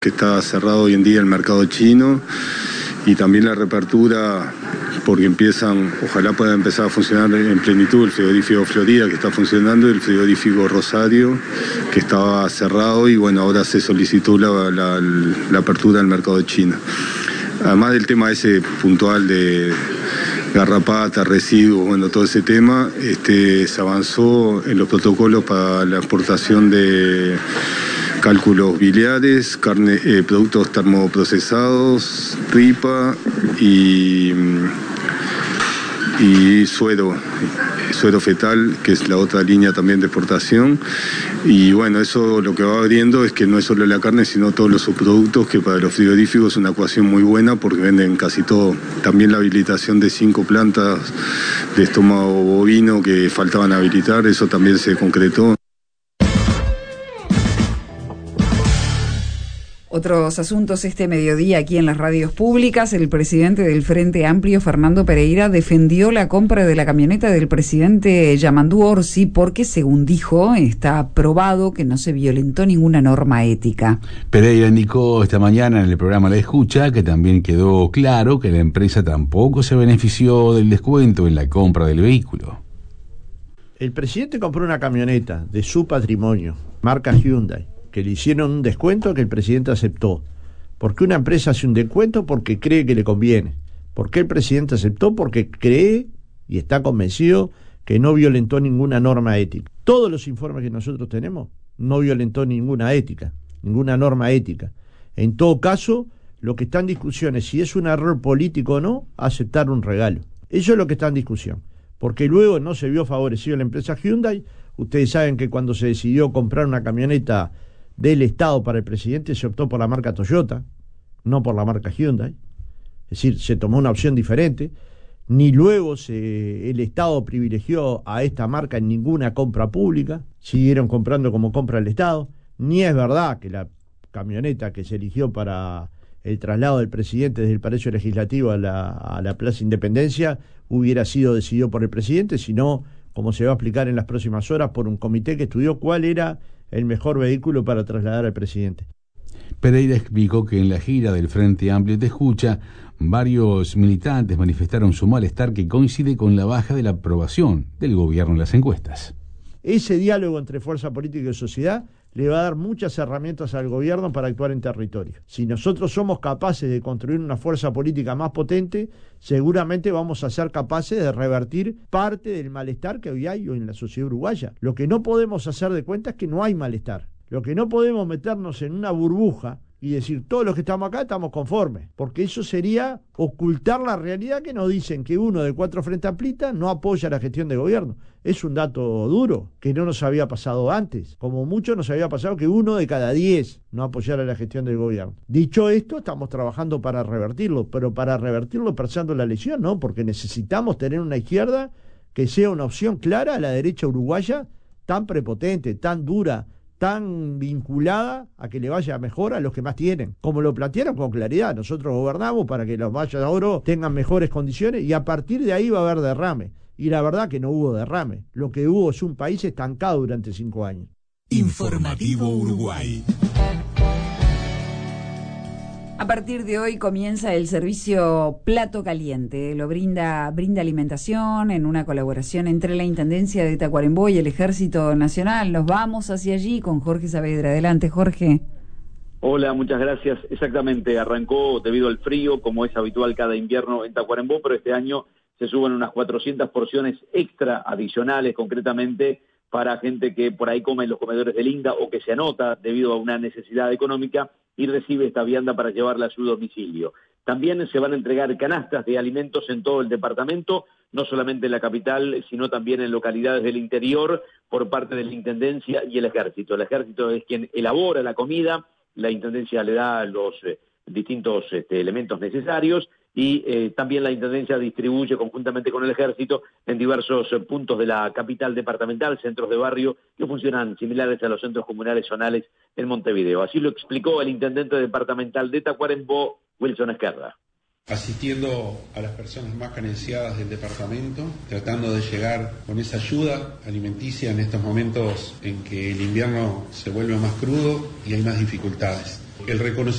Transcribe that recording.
Que está cerrado hoy en día el mercado chino y también la reapertura, porque ojalá pueda empezar a funcionar en plenitud el frigorífico Florida, que está funcionando, y el frigorífico Rosario, que estaba cerrado, y bueno, ahora se solicitó la apertura del mercado chino. Además del tema ese puntual de garrapata, residuos, bueno, todo ese tema, se avanzó en los protocolos para la exportación de cálculos biliares, productos termoprocesados, tripa y suero fetal, que es la otra línea también de exportación. Y bueno, eso lo que va abriendo es que no es solo la carne, sino todos los subproductos, que para los frigoríficos es una ecuación muy buena porque venden casi todo. También la habilitación de 5 plantas de estómago bovino que faltaban habilitar, eso también se concretó. Otros asuntos este mediodía aquí en las radios públicas. El presidente del Frente Amplio, Fernando Pereira, defendió la compra de la camioneta del presidente Yamandú Orsi porque, según dijo, está probado que no se violentó ninguna norma ética. Pereira indicó esta mañana en el programa La Escucha que también quedó claro que la empresa tampoco se benefició del descuento en la compra del vehículo. El presidente compró una camioneta de su patrimonio, marca Hyundai, que le hicieron un descuento que el presidente aceptó. ¿Por qué una empresa hace un descuento? Porque cree que le conviene. ¿Por qué el presidente aceptó? Porque cree y está convencido que no violentó ninguna norma ética. Todos los informes que nosotros tenemos no violentó ninguna ética, ninguna norma ética. En todo caso, lo que está en discusión es si es un error político o no aceptar un regalo. Eso es lo que está en discusión. Porque luego no se vio favorecido la empresa Hyundai. Ustedes saben que cuando se decidió comprar una camioneta del Estado para el presidente, se optó por la marca Toyota, no por la marca Hyundai. Es decir, se tomó una opción diferente. Ni luego el Estado privilegió a esta marca en ninguna compra pública. Siguieron comprando como compra el Estado. Ni es verdad que la camioneta que se eligió para el traslado del presidente desde el Palacio Legislativo a la Plaza Independencia hubiera sido decidido por el presidente, sino, como se va a explicar en las próximas horas, por un comité que estudió cuál era el mejor vehículo para trasladar al presidente. Pereira explicó que en la gira del Frente Amplio Te Escucha, varios militantes manifestaron su malestar, que coincide con la baja de la aprobación del gobierno en las encuestas. Ese diálogo entre fuerza política y sociedad le va a dar muchas herramientas al gobierno para actuar en territorio. Si nosotros somos capaces de construir una fuerza política más potente, seguramente vamos a ser capaces de revertir parte del malestar que hoy hay en la sociedad uruguaya. Lo que no podemos hacer de cuenta es que no hay malestar. Lo que no podemos meternos en una burbuja y decir todos los que estamos acá estamos conformes, porque eso sería ocultar la realidad que nos dicen que uno de 4 frente amplistas no apoya la gestión de gobierno. Es un dato duro que no nos había pasado antes. Como mucho nos había pasado que 1 de cada 10 no apoyara la gestión del gobierno. Dicho esto, estamos trabajando para revertirlo, pero para revertirlo pensando en la elección, ¿no? Porque necesitamos tener una izquierda que sea una opción clara a la derecha uruguaya, tan prepotente, tan dura, tan vinculada a que le vaya mejor a los que más tienen, como lo plantearon con claridad. Nosotros gobernamos para que los vallas de oro tengan mejores condiciones y a partir de ahí va a haber derrame. Y la verdad que no hubo derrame. Lo que hubo es un país estancado durante 5 años. Informativo Uruguay. A partir de hoy comienza el servicio Plato Caliente. Lo brinda alimentación en una colaboración entre la Intendencia de Tacuarembó y el Ejército Nacional. Nos vamos hacia allí con Jorge Saavedra. Adelante, Jorge. Hola, muchas gracias. Exactamente, arrancó debido al frío, como es habitual cada invierno en Tacuarembó, pero este año se suben unas 400 porciones extra adicionales, concretamente para gente que por ahí come en los comedores del INDA o que se anota debido a una necesidad económica y recibe esta vianda para llevarla a su domicilio. También se van a entregar canastas de alimentos en todo el departamento, no solamente en la capital, sino también en localidades del interior, por parte de la Intendencia y el Ejército. El Ejército es quien elabora la comida, la Intendencia le da los distintos elementos necesarios y también la Intendencia distribuye conjuntamente con el Ejército en diversos puntos de la capital departamental, centros de barrio que funcionan similares a los centros comunales zonales en Montevideo. Así lo explicó el intendente departamental de Tacuarembó, Wilson Esquerra. Asistiendo a las personas más carenciadas del departamento, tratando de llegar con esa ayuda alimenticia en estos momentos en que el invierno se vuelve más crudo y hay más dificultades. El reconocimiento